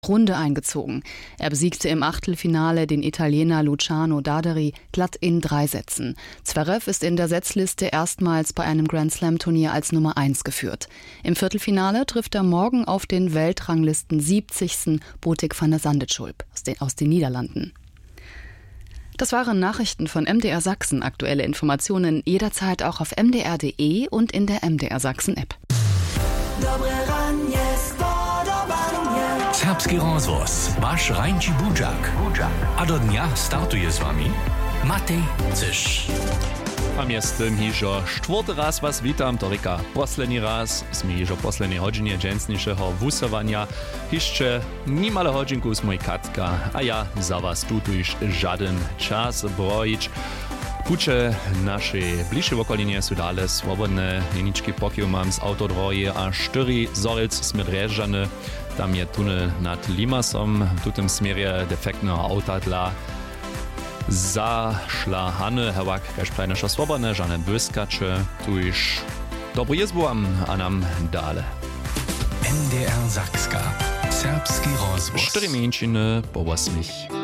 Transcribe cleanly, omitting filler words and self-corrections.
Runde eingezogen. Er besiegte im Achtelfinale den Italiener Luciano Daderi glatt in 3 Sätzen. Zverev ist in der Setzliste erstmals bei einem Grand-Slam-Turnier als Nummer 1 geführt. Im Viertelfinale trifft er morgen auf den Weltranglisten 70. Botic van der Sande-Schulp aus den Niederlanden. Das waren Nachrichten von MDR Sachsen. Aktuelle Informationen jederzeit auch auf mdr.de und in der MDR Sachsen-App. Serbski rozvoz, vaš Rajnči Budžak. A do dnia startuje s vami Matej Cyš. A miestem hižo štvrtý raz vás vítam, to reka posledný raz. Sme hižo poslednej hodine dženstnejšieho vusovania. Ešte nimale hodinku z mojej Katka a ja za vás tuto už žaden čas brojič. Kuče našej bližšej okolinie sú dále svobodné. Jeničky pokiaľ mám z autodroje a 4 Zorec sme Drežane. Tam je tunel nad Limasom. V tutem smierie defektného auta dla zašlahane, hewak, kaž praje naša svobodne, žane błyskacze. Tu już dobru jezbu a nam dale. MDR Sakska. Serbski rozvoz. 4 mięciny po 8.